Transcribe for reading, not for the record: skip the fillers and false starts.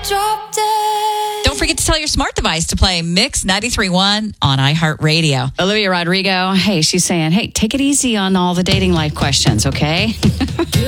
drop dead. Don't forget to tell your smart device to play Mix 93.1 on iHeartRadio. Olivia Rodrigo, hey, she's saying, hey, take it easy on all the dating life questions, okay?